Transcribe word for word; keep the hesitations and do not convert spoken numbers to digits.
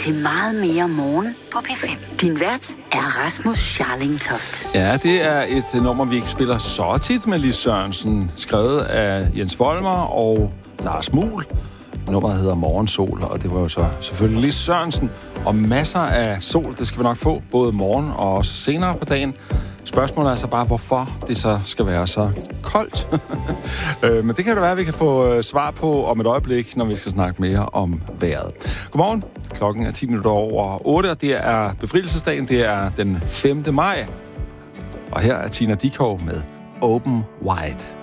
til meget mere morgen på P fem. Din vært er Rasmus Scharling Toft. Ja, det er et nummer, vi ikke spiller så tit med Lis Sørensen. Skrevet af Jens Volmer og Lars Muhl. Nummeret hedder Morgensol, og det var jo så selvfølgelig Lis Sørensen. Og masser af sol, det skal vi nok få, både morgen og også senere på dagen. Spørgsmålet er så bare, hvorfor det så skal være så koldt. Men det kan det være, at vi kan få svar på om et øjeblik, når vi skal snakke mere om vejret. Godmorgen. Klokken er ti minutter over otte, og det er befrielsesdagen. Det er den femte maj. Og her er Tina Dickow med Open Wide.